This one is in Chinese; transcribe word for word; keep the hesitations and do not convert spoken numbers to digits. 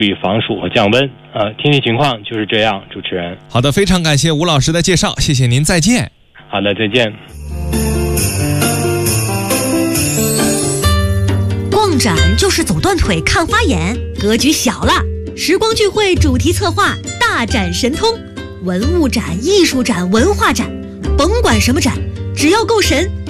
以防暑和降温。呃，天气情况就是这样，主持人。 好的，非常感谢吴老师的介绍，谢谢您，再见。 好的，再见。 逛展就是走断腿看花眼，格局小了。时光聚会主题策划大展神通，文物展、艺术展、文化展，甭管什么展，只要够神，